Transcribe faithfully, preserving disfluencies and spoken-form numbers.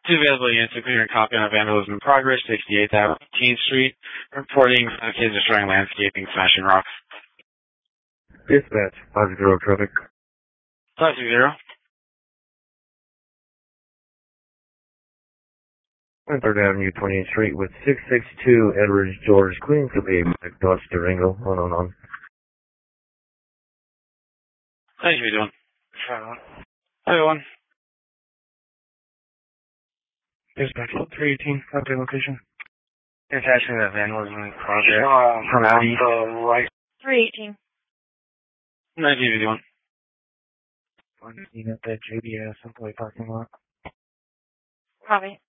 Two available units, including a copy on vandalism in progress, sixty-eighth Avenue, eighteenth Street, reporting uh, kids destroying landscaping, smashing rocks. Dispatch, five zero traffic. five zero. third Avenue, twentieth Street with six six two Edwards George, Queens, could be Dodge Durango, one oh nine. Thank you, doing. Hi, everyone. Dispatch, three eighteen, update location. Attaching that vandalism in progress. Uh, From Audi. the right. three eighteen. Thank you, doing. One at the J B S employee parking lot. Copy.